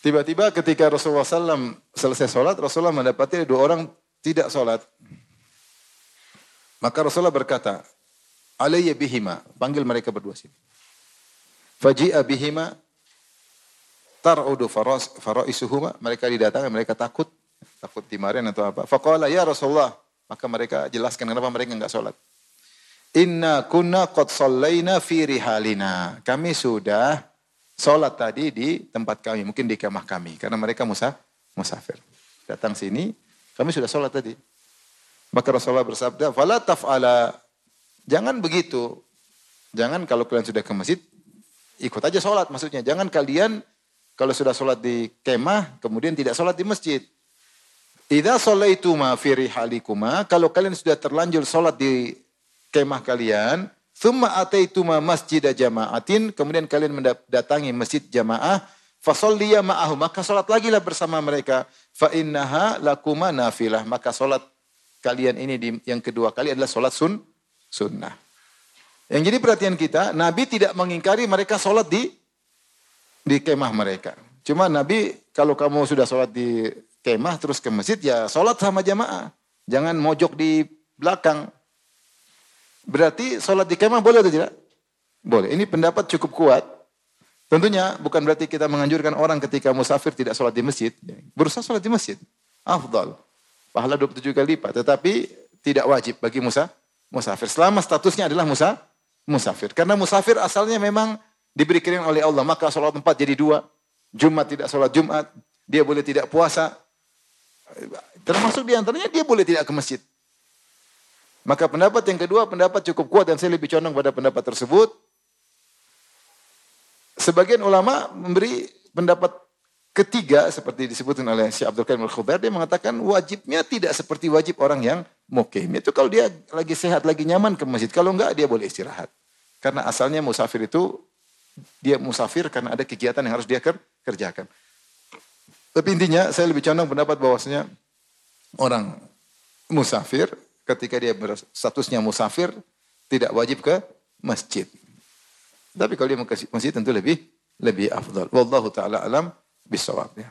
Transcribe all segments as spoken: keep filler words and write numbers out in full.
Tiba-tiba ketika Rasulullah shallallahu alaihi wasallam selesai sholat, Rasulullah mendapati dua orang tidak sholat. Maka Rasulullah berkata, alayya bihima, panggil mereka berdua sini. Faji'a bihima, tar'udu faraisuhuma, mereka didatangkan, mereka takut, takut dimarahin atau apa. Faqala ya Rasulullah, maka mereka jelaskan kenapa mereka enggak sholat. Inna kunna qad shallaina fi rihalina. Kami sudah sholat tadi di tempat kami, mungkin di kemah kami, karena mereka musa, musafir. Datang sini, kami sudah sholat tadi. Maka Rasulullah bersabda, fala taf'ala, jangan begitu. Jangan kalau kalian sudah ke masjid, ikut aja sholat maksudnya. Jangan kalian kalau sudah sholat di kemah, kemudian tidak sholat di masjid. Idza shallaituma fi rihalikuma, kalau kalian sudah terlanjur sholat di kemah kalian, thumma ataituma masjida jama'atin, kemudian kalian mendatangi masjid jamaah, fasolliya ma'ahu, maka sholat lagi lah bersama mereka. Fa innaha lakuma nafilah, maka sholat kalian ini di, yang kedua kali adalah sholat sun, sunnah. Yang jadi perhatian kita, Nabi tidak mengingkari mereka sholat di di kemah mereka. Cuma Nabi, kalau kamu sudah sholat di kemah terus ke masjid, ya sholat sama jamaah. Jangan mojok di belakang. Berarti sholat di kemah boleh atau tidak? Boleh. Ini pendapat cukup kuat. Tentunya bukan berarti kita menganjurkan orang ketika musafir tidak sholat di masjid. Berusaha sholat di masjid. Afdal. Pahala dua puluh tujuh kali lipat. Tetapi tidak wajib bagi musa, musafir. Selama statusnya adalah musa, musafir. Karena musafir asalnya memang diberi keringanan oleh Allah. Maka sholat empat jadi dua. Jumat tidak sholat Jumat. Dia boleh tidak puasa. Termasuk diantaranya dia boleh tidak ke masjid. Maka pendapat yang kedua, pendapat cukup kuat dan saya lebih condong pada pendapat tersebut. Sebagian ulama memberi pendapat ketiga seperti disebutkan oleh Syekh Abdul Qadir Al-Khudair, dia mengatakan wajibnya tidak seperti wajib orang yang mukim. Itu kalau dia lagi sehat, lagi nyaman ke masjid. Kalau enggak dia boleh istirahat. Karena asalnya musafir itu dia musafir karena ada kegiatan yang harus dia kerjakan. Tapi intinya saya lebih condong pendapat bahwasanya orang musafir ketika dia berstatusnya musafir tidak wajib ke masjid. Tapi kalau dia mau ke masjid tentu lebih lebih afdal. Wallahu taala alam bisawab ya.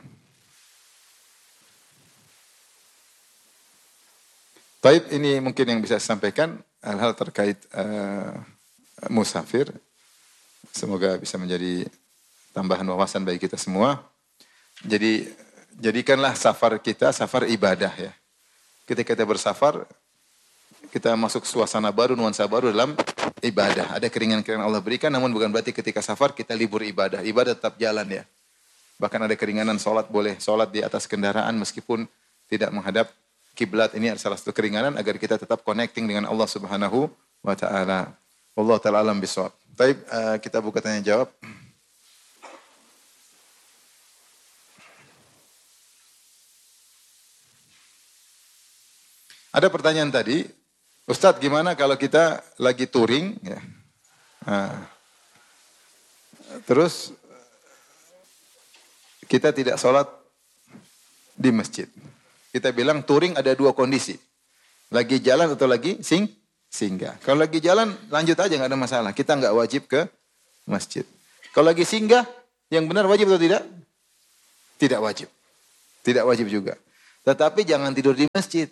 Baik, ini mungkin yang bisa saya sampaikan hal-hal terkait uh, musafir. Semoga bisa menjadi tambahan wawasan bagi kita semua. Jadi jadikanlah safar kita safar ibadah ya. Ketika kita bersafar, kita masuk suasana baru, nuansa baru dalam ibadah. Ada keringanan-keringanan Allah berikan, namun bukan berarti ketika safar kita libur ibadah. Ibadah tetap jalan ya. Bahkan ada keringanan sholat, boleh sholat di atas kendaraan meskipun tidak menghadap kiblat. Ini adalah salah satu keringanan agar kita tetap connecting dengan Allah Subhanahu wa taala. Wallahu taala alam bisawab. Baik, uh, kita buka tanya jawab. Ada pertanyaan tadi, Ustadz gimana kalau kita lagi touring, ya. Nah, terus kita tidak sholat di masjid. Kita bilang touring ada dua kondisi, lagi jalan atau lagi sing singgah. Kalau lagi jalan lanjut aja nggak ada masalah, kita nggak wajib ke masjid. Kalau lagi singgah, yang benar wajib atau tidak? Tidak wajib, tidak wajib juga. Tetapi jangan tidur di masjid.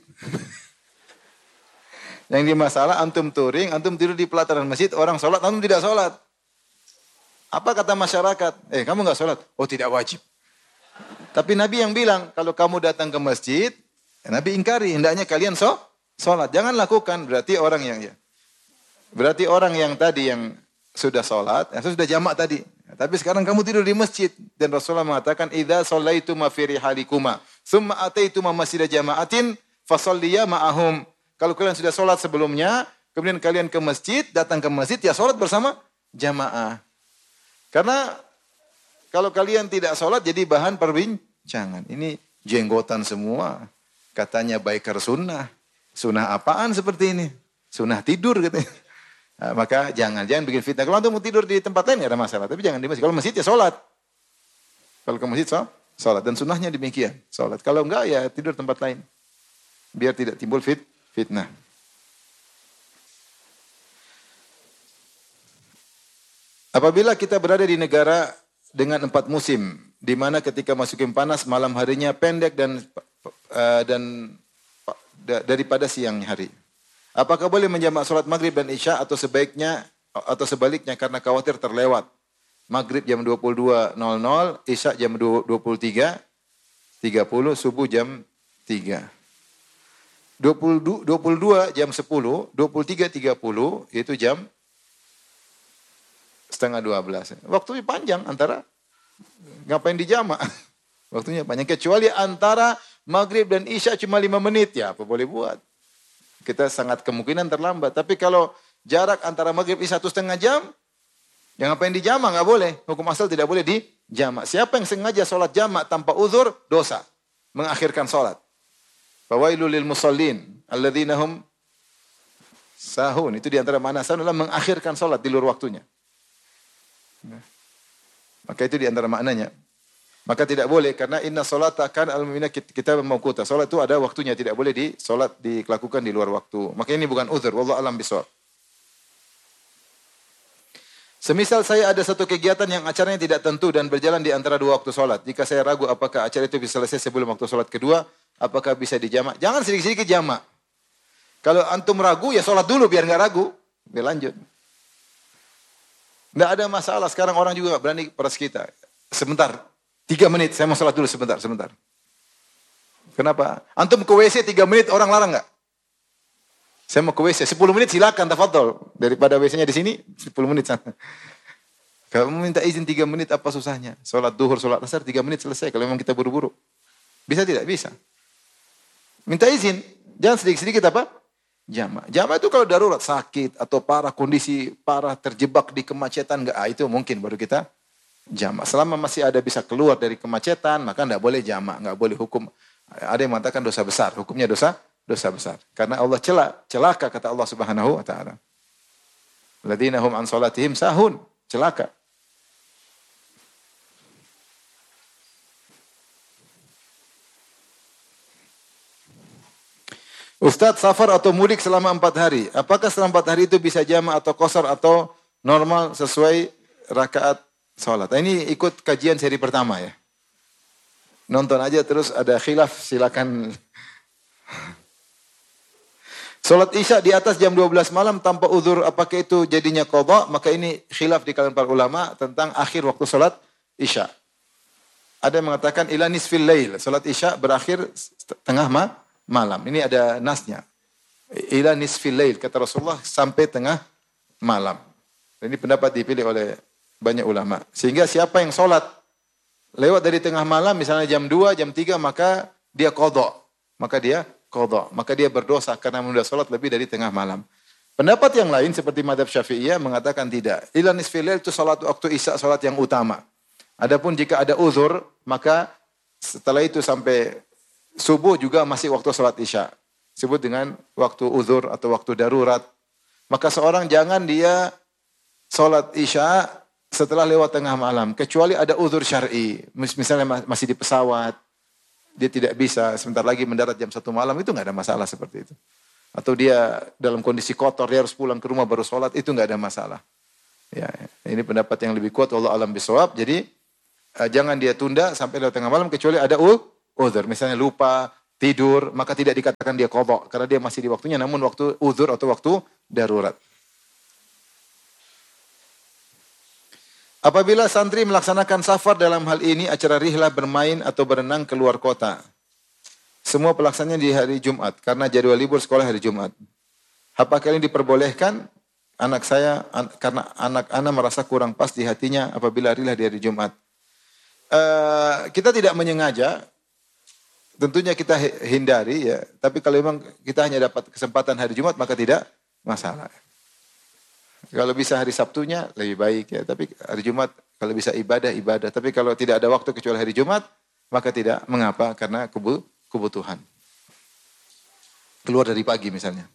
Yang di masalah antum touring, antum tidur di pelataran masjid, orang sholat, antum tidak sholat. Apa kata masyarakat? Eh kamu nggak sholat? Oh tidak wajib. Tapi Nabi yang bilang, kalau kamu datang ke masjid, ya Nabi ingkari, hendaknya kalian so, sholat. Jangan lakukan, berarti orang yang ya. Berarti orang yang tadi yang sudah sholat, yang sudah jamak tadi. Tapi sekarang kamu tidur di masjid. Dan Rasulullah mengatakan, idza shallaituma fi rihalikuma, tsumma ataituma masjida jama'atin, fasalliya ma'ahum. Kalau kalian sudah sholat sebelumnya, kemudian kalian ke masjid, datang ke masjid, ya sholat bersama jamaah. Karena kalau kalian tidak sholat, jadi bahan perbincangan. Ini jenggotan semua. Katanya biker sunnah. Sunnah apaan seperti ini? Sunnah tidur katanya. Nah, maka jangan, jangan bikin fitnah. Kalau antum mau tidur di tempat lain, tidak ada masalah. Tapi jangan di masjid. Kalau masjid, ya sholat. Kalau ke masjid, sholat. Dan sunnahnya demikian, sholat. Kalau enggak, ya tidur tempat lain. Biar tidak timbul fit. Fitnah. Apabila kita berada di negara dengan empat musim, di mana ketika masuk musim panas malam harinya pendek dan uh, dan uh, daripada siang hari. Apakah boleh menjamak salat maghrib dan isya atau sebaiknya atau sebaliknya karena khawatir terlewat? Maghrib jam dua puluh dua nol nol, isya jam dua puluh tiga tiga puluh, subuh jam tiga. dua puluh dua jam sepuluh, dua puluh tiga tiga puluh itu jam setengah dua belas. Waktunya panjang antara ngapain dijamak? Waktunya panjang kecuali antara maghrib dan isya cuma lima menit ya apa boleh buat. Kita sangat kemungkinan terlambat. Tapi kalau jarak antara maghrib isya satu setengah jam, yang ngapain dijamak nggak boleh. Hukum asal tidak boleh dijamak. Siapa yang sengaja sholat jamak tanpa uzur dosa, mengakhirkan sholat. Fawailul lil musallin alladzina hum sahun. Itu di antara mana sahun adalah mengakhirkan sholat di luar waktunya. Maka itu di antara maknanya. Maka tidak boleh karena inna sholata kan al-mu'mina kita mauquta. Salat itu ada waktunya, tidak boleh di salat dilakukan di luar waktu. Maka ini bukan uzur, wallahu alam bisawab. Semisal saya ada satu kegiatan yang acaranya tidak tentu dan berjalan di antara dua waktu salat. Jika saya ragu apakah acara itu bisa selesai sebelum waktu salat kedua, apakah bisa dijamak? Jangan sedikit-sedikit jamak. Kalau antum ragu ya salat dulu biar enggak ragu, biar lanjut. Enggak ada masalah. Sekarang orang juga berani peras kita. Sebentar. Tiga menit, saya mau sholat dulu sebentar, sebentar. Kenapa? Antum ke W C tiga menit, orang larang nggak? Saya mau ke W C, sepuluh menit silakan, tafadhol. Daripada W C-nya di sini, sepuluh menit sana. Kalau mau minta izin tiga menit, apa susahnya? Sholat duhur, sholat asar, tiga menit selesai. Kalau memang kita buru-buru. Bisa tidak? Bisa. Minta izin. Jangan sedikit-sedikit apa? Jamaah. Jamaah itu kalau darurat, sakit, atau parah, kondisi parah, terjebak di kemacetan, nggak, ah, itu mungkin baru kita jamak. Selama masih ada bisa keluar dari kemacetan, maka tidak boleh jamak, nggak boleh hukum. Ada yang mengatakan dosa besar, hukumnya dosa dosa besar. Karena Allah celak, celaka kata Allah Subhanahu wa taala. Alladzina hum an salatihim sahun, celaka. Ustadz, safar atau mudik selama empat hari. Apakah selama empat hari itu bisa jamak atau qasar atau normal sesuai rakaat sholat. Nah, ini ikut kajian seri pertama ya. Nonton aja terus ada khilaf silakan. Sholat isya di atas jam dua belas malam tanpa uzur apakah itu jadinya qadha? Maka ini khilaf di kalangan para ulama tentang akhir waktu sholat isya. Ada yang mengatakan ila nisfil lail. Sholat isya berakhir tengah ma malam. Ini ada nasnya. Ila nisfil lail kata Rasulullah sampai tengah malam. Ini pendapat dipilih oleh banyak ulama. Sehingga siapa yang sholat lewat dari tengah malam, misalnya jam dua, jam tiga, maka dia qadha. Maka dia qadha. Maka dia berdosa karena menunda sholat lebih dari tengah malam. Pendapat yang lain seperti madhab Syafi'iyah mengatakan tidak. Ila nisfil lail itu sholat waktu isya, sholat yang utama. Adapun jika ada uzur, maka setelah itu sampai subuh juga masih waktu sholat isya. Sebut dengan waktu uzur atau waktu darurat. Maka seorang jangan dia sholat isya setelah lewat tengah malam, kecuali ada uzur syar'i, misalnya masih di pesawat, dia tidak bisa sebentar lagi mendarat jam satu malam, itu nggak ada masalah seperti itu. Atau dia dalam kondisi kotor, dia harus pulang ke rumah baru sholat, itu nggak ada masalah. Ya, ini pendapat yang lebih kuat, wallahu alam bisawab. Jadi uh, jangan dia tunda sampai lewat tengah malam, kecuali ada uzur, misalnya lupa, tidur, maka tidak dikatakan dia qadha, karena dia masih di waktunya, namun waktu uzur atau waktu darurat. Apabila santri melaksanakan safar dalam hal ini acara rihlah bermain atau berenang keluar kota. Semua pelaksananya di hari Jumat karena jadwal libur sekolah hari Jumat. Apakah ini diperbolehkan? Anak saya an, karena anak anak merasa kurang pas di hatinya apabila rihlah di hari Jumat. Uh, kita tidak menyengaja, tentunya kita hindari ya. Tapi kalau memang kita hanya dapat kesempatan hari Jumat maka tidak masalah. Kalau bisa hari Sabtunya lebih baik ya. Tapi hari Jumat kalau bisa ibadah, ibadah. Tapi kalau tidak ada waktu kecuali hari Jumat, maka tidak mengapa karena kebutuhan. Keluar dari pagi misalnya.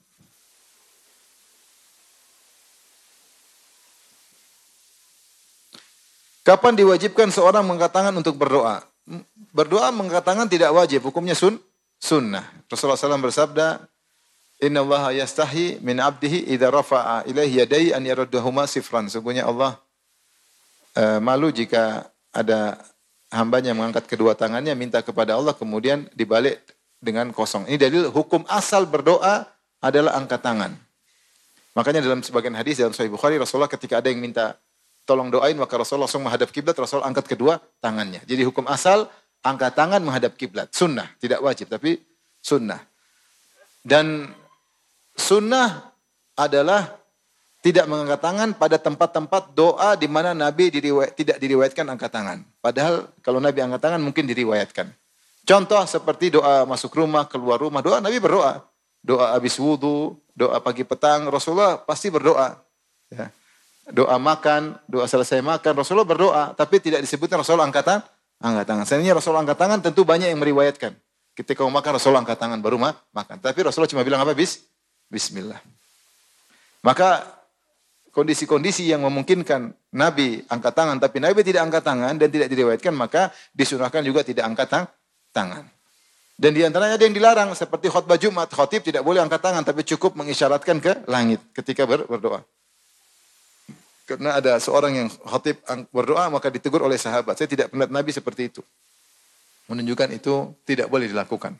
Kapan diwajibkan seorang mengangkat tangan untuk berdoa? Berdoa mengangkat tangan tidak wajib. Hukumnya sun, sunnah. Rasulullah shallallahu alaihi wasallam bersabda, Inna Allah yastahi min abdihi idha rafa'a ilaihi yadai an yaruddahuma sifran. Sungguhnya Allah uh, malu jika ada hambanya mengangkat kedua tangannya minta kepada Allah kemudian dibalik dengan kosong. Ini dalil hukum asal berdoa adalah angkat tangan. Makanya dalam sebagian hadis dalam Sahih Bukhari Rasulullah ketika ada yang minta tolong doain maka Rasulullah langsung menghadap kiblat, Rasul angkat kedua tangannya. Jadi hukum asal angkat tangan menghadap kiblat, sunnah, tidak wajib tapi sunnah. Dan sunnah adalah tidak mengangkat tangan pada tempat-tempat doa di mana Nabi diriwayat, tidak diriwayatkan angkat tangan. Padahal kalau Nabi angkat tangan mungkin diriwayatkan. Contoh seperti doa masuk rumah, keluar rumah, doa Nabi berdoa. Doa habis wudu, doa pagi petang, Rasulullah pasti berdoa. Ya. Doa makan, doa selesai makan, Rasulullah berdoa. Tapi tidak disebutkan Rasulullah angkat tangan. Angkat tangan. Seandainya Rasulullah angkat tangan tentu banyak yang meriwayatkan. Ketika mau makan Rasulullah angkat tangan baru makan. Tapi Rasulullah cuma bilang apa? Bis, Bismillah. Maka kondisi-kondisi yang memungkinkan Nabi angkat tangan, tapi Nabi tidak angkat tangan dan tidak diriwayatkan, maka disunahkan juga tidak angkat tang tangan. Dan di antaranya ada yang dilarang, seperti khutbah Jumat, khatib tidak boleh angkat tangan, tapi cukup mengisyaratkan ke langit ketika ber berdoa. Karena ada seorang yang khatib berdoa, maka ditegur oleh sahabat. Saya tidak pernah Nabi seperti itu. Menunjukkan itu tidak boleh dilakukan.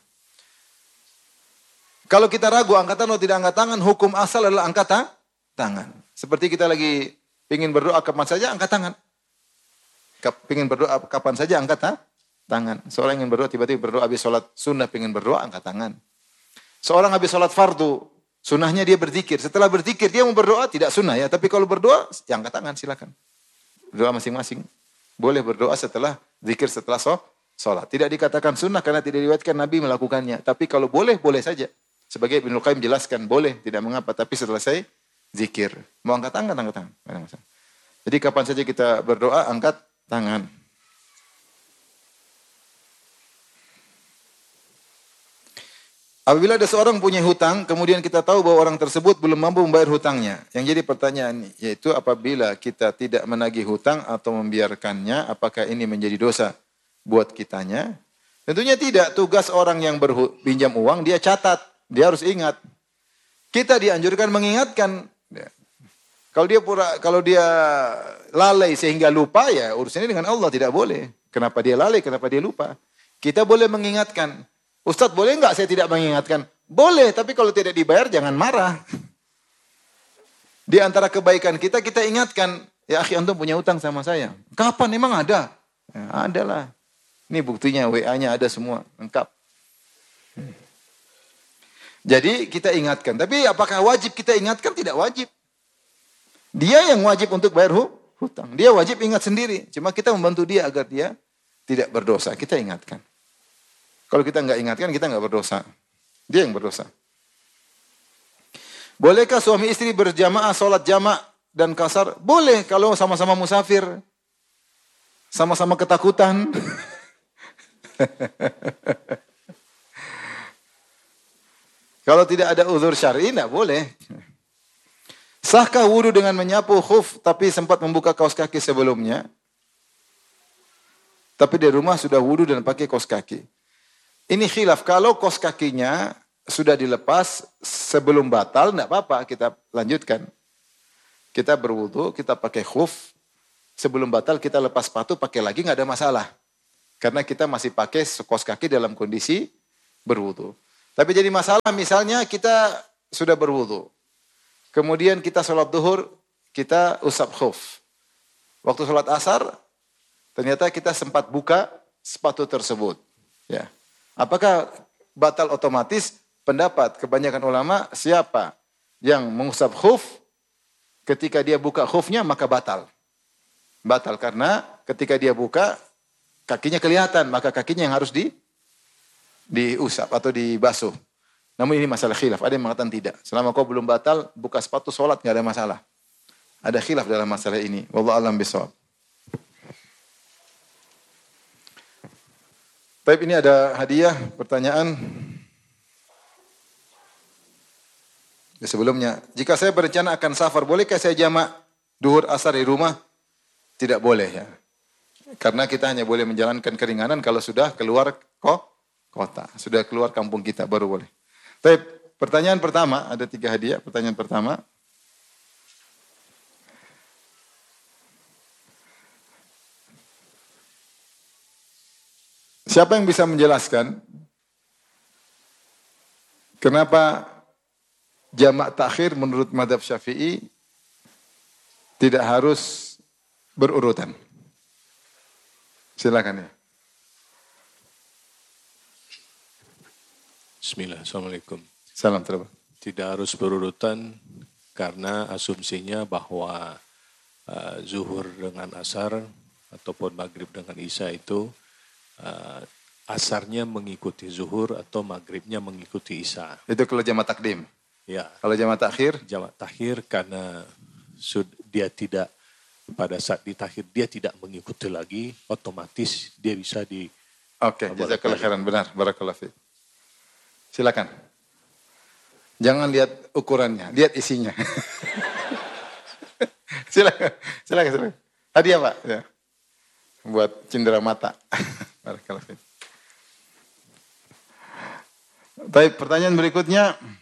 Kalau kita ragu angkat tangan atau tidak angkat tangan, hukum asal adalah angkat ta tangan. Seperti kita lagi ingin berdoa kapan saja, angkat tangan. Ingin berdoa kapan saja, angkat ta tangan. Seorang ingin berdoa, tiba-tiba berdoa habis sholat sunnah, ingin berdoa, angkat tangan. Seorang habis sholat fardu, sunnahnya dia berzikir. Setelah berzikir, dia mau berdoa, tidak sunnah ya. Tapi kalau berdoa, ya angkat tangan, silakan. Berdoa masing-masing. Boleh berdoa setelah zikir, setelah sholat. Tidak dikatakan sunnah karena tidak diriwayatkan Nabi melakukannya. Tapi kalau boleh, boleh saja. Sebagai Ibnu Qayyim jelaskan, boleh, tidak mengapa. Tapi setelah saya zikir. Mau angkat tangan, angkat tangan. Jadi kapan saja kita berdoa, angkat tangan. Apabila ada seorang punya hutang, kemudian kita tahu bahwa orang tersebut belum mampu membayar hutangnya. Yang jadi pertanyaan yaitu apabila kita tidak menagih hutang atau membiarkannya, apakah ini menjadi dosa buat kitanya? Tentunya tidak. Tugas orang yang berpinjam uang, dia catat. Dia harus ingat. Kita dianjurkan mengingatkan. Kalau dia pura, kalau dia lalai sehingga lupa, ya urusannya dengan Allah, tidak boleh. Kenapa dia lalai, kenapa dia lupa? Kita boleh mengingatkan. Ustadz boleh enggak saya tidak mengingatkan? Boleh, tapi kalau tidak dibayar jangan marah. Di antara kebaikan kita, kita ingatkan. Ya akhi, antum punya utang sama saya. Kapan? Emang ada? Ya, ada lah. Ini buktinya, W A-nya ada semua, lengkap. Jadi kita ingatkan. Tapi apakah wajib kita ingatkan? Tidak wajib. Dia yang wajib untuk bayar hutang. Dia wajib ingat sendiri. Cuma kita membantu dia agar dia tidak berdosa. Kita ingatkan. Kalau kita nggak ingatkan, kita nggak berdosa. Dia yang berdosa. Bolehkah suami istri berjamaah, sholat jamaah dan kasar? Boleh kalau sama-sama musafir. Sama-sama ketakutan. Kalau tidak ada uzur syar'i, tidak boleh. Sahkah wudu dengan menyapu khuf tapi sempat membuka kaos kaki sebelumnya? Tapi di rumah sudah wudu dan pakai kaos kaki. Ini khilaf. Kalau kaos kakinya sudah dilepas sebelum batal, tidak apa-apa. Kita lanjutkan. Kita berwudu, kita pakai khuf. Sebelum batal kita lepas sepatu, pakai lagi, nggak ada masalah. Karena kita masih pakai kaos kaki dalam kondisi berwudu. Tapi jadi masalah misalnya kita sudah berwudu. Kemudian kita sholat duhur, kita usap khuf. Waktu sholat asar, ternyata kita sempat buka sepatu tersebut. Ya. Apakah batal otomatis? Pendapat kebanyakan ulama, siapa yang mengusap khuf, ketika dia buka khufnya maka batal. Batal karena ketika dia buka, kakinya kelihatan, maka kakinya yang harus di, diusap atau dibasuh. Namun ini masalah khilaf. Ada yang mengatakan tidak. Selama kau belum batal, buka sepatu sholat, nggak ada masalah. Ada khilaf dalam masalah ini. Wallahu a'lam bishawab. Baik, ini ada hadiah, pertanyaan. Ya, sebelumnya, jika saya berencana akan safar, bolehkah saya jamak duhur asar di rumah? Tidak boleh ya. Karena kita hanya boleh menjalankan keringanan kalau sudah keluar kota. Sudah keluar kampung kita, baru boleh. Baik, pertanyaan pertama, ada tiga hadiah. Pertanyaan pertama. Siapa yang bisa menjelaskan kenapa jamak takhir menurut mazhab Syafi'i tidak harus berurutan? Silakan ya. Bismillah, Assalamualaikum. Salam terima. Tidak harus berurutan karena asumsinya bahwa uh, zuhur dengan asar ataupun maghrib dengan isya itu uh, asarnya mengikuti zuhur atau maghribnya mengikuti isya. Itu kalau jamak takdim. Ya. Kalau jamak takhir? Jamak takhir karena sud- dia tidak pada saat ditakhir dia tidak mengikuti lagi, otomatis dia bisa di. Oke, okay, jazakallah khairan, benar, barakallahu fiik. Silakan. Jangan lihat ukurannya, lihat isinya. silakan, silakan, silakan. Hadiah Pak, ya. Buat cindera mata. Barakallahu fiik. Baik, pertanyaan berikutnya.